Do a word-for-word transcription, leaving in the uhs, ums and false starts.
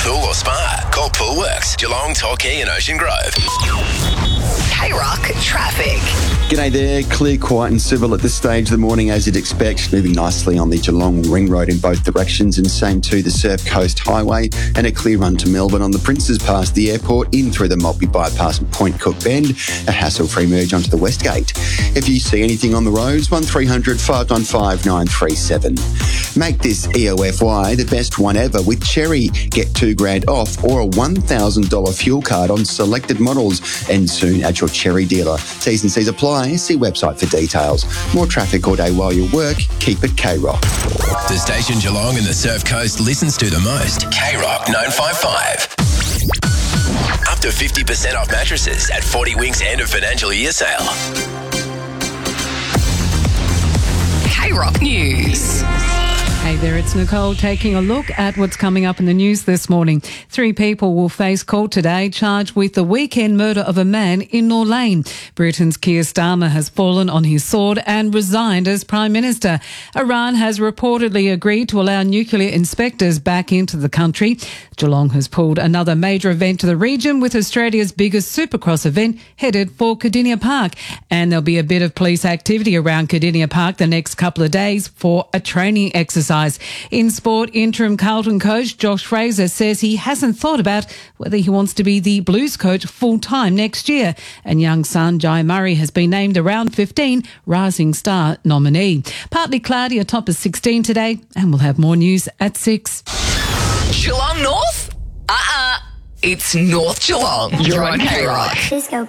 pool or spa? Call Poolworks, Geelong, Torquay and Ocean Grove. K-Rock traffic. G'day there. Clear, quiet and civil at this stage of the morning as you'd expect. Moving nicely on the Geelong Ring Road in both directions, and same to the Surf Coast Highway, and a clear run to Melbourne on the Princes past the airport, in through the Maltby bypass and Point Cook Bend, a hassle-free merge onto the West Gate. If you see anything on the roads, one three hundred five nine five nine three seven. Make this E O F Y the best one ever with Cherry. Get two grand off or a one thousand dollars fuel card on selected models, and soon at your Cherry dealer. T's and C's apply. See website for details. More traffic all day while you work. Keep it K-Rock. The station Geelong and the Surf Coast listens to the most. K-Rock nine five five. Up to fifty percent off mattresses at forty Winks end of financial year sale. K-Rock News. Hey there, it's Nicole taking a look at what's coming up in the news this morning. Three people will face court today charged with the weekend murder of a man in Norlane. Britain's Keir Starmer has fallen on his sword and resigned as Prime Minister. Iran has reportedly agreed to allow nuclear inspectors back into the country. Geelong has pulled another major event to the region with Australia's biggest Supercross event headed for Cardinia Park. And there'll be a bit of police activity around Cardinia Park the next couple of days for a training exercise. In sport, interim Carlton coach Josh Fraser says he hasn't thought about whether he wants to be the Blues coach full-time next year. And young son Jai Murray has been named a round fifteen Rising Star nominee. Partly cloudy, a top of sixteen today, and we'll have more news at six. Geelong North? Uh-uh. It's North Geelong. You're on K-Rock. Let's go.